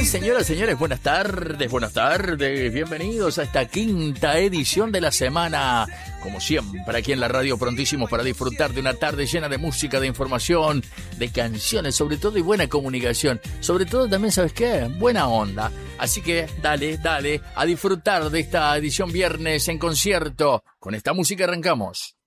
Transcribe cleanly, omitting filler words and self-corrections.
Señoras, señores, buenas tardes, bienvenidos a esta quinta edición de la semana. Como siempre, aquí en la radio, prontísimos para disfrutar de una tarde llena de música, de información, de canciones, sobre todo, y buena comunicación. Sobre todo también, ¿sabes qué? Buena onda. Así que dale, a disfrutar de esta edición viernes en concierto. Con esta música arrancamos.